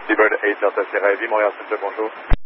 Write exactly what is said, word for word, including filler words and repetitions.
Seabird eight Delta Sierra Heavy, Montréal Center, bonjour.